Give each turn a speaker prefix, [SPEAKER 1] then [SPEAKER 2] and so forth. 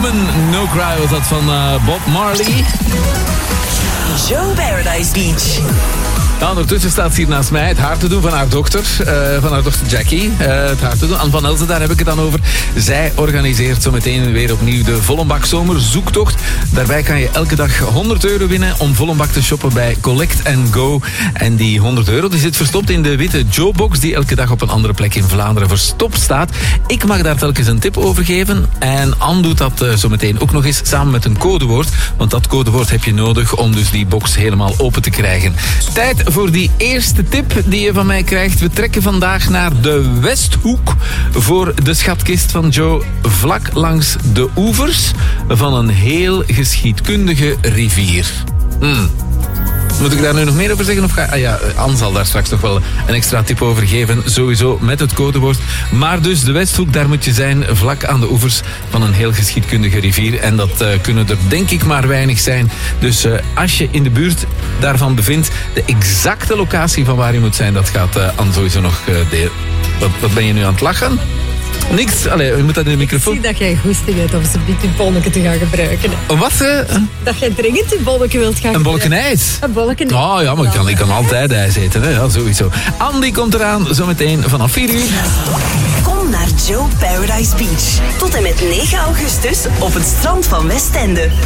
[SPEAKER 1] Woman, No Cry was dat van Bob Marley.
[SPEAKER 2] Joe Paradise Beach.
[SPEAKER 1] Nou, ondertussen staat ze hier naast mij het haar te doen van haar dochter Jackie. Het haar te doen. Anne van Elzen, daar heb ik het dan over. Zij organiseert zo meteen weer opnieuw de Vollenbak Zomerzoektocht. Daarbij kan je elke dag €100 winnen om Vollenbak te shoppen bij Collect & Go. En die €100 die zit verstopt in de witte Joe-box die elke dag op een andere plek in Vlaanderen verstopt staat. Ik mag daar telkens een tip over geven. En Anne doet dat zo meteen ook nog eens samen met een codewoord. Want dat codewoord heb je nodig om dus die box helemaal open te krijgen. Tijd voor die eerste tip die je van mij krijgt. We trekken vandaag naar de Westhoek voor de schatkist van Joe. Vlak langs de oevers van een heel geschiedkundige rivier. Moet ik daar nu nog meer over zeggen? Anne zal daar straks nog wel een extra tip over geven. Sowieso met het codewoord. Maar dus de Westhoek, daar moet je zijn vlak aan de oevers van een heel geschiedkundige rivier. En dat kunnen er denk ik maar weinig zijn. Dus als je in de buurt daarvan bevindt, de exacte locatie van waar je moet zijn, dat gaat Anne sowieso nog delen. Wat ben je nu aan het lachen? Niks? Allee, je moet dat in de microfoon.
[SPEAKER 3] Ik zie dat jij goesting hebt om zo'n beetje een bonneke te gaan gebruiken.
[SPEAKER 1] Wat?
[SPEAKER 3] Dat jij dringend een bonneke wilt gaan
[SPEAKER 1] Een
[SPEAKER 3] gebruiken.
[SPEAKER 1] bolleke ijs?
[SPEAKER 3] Een bolleke ijs.
[SPEAKER 1] Oh ja, maar ik kan altijd ijs eten. Hè? Ja, sowieso. Andy komt eraan, zometeen vanaf 4 uur.
[SPEAKER 2] Kom naar Joe Paradise Beach. Tot en met 9 augustus op het strand van Westende.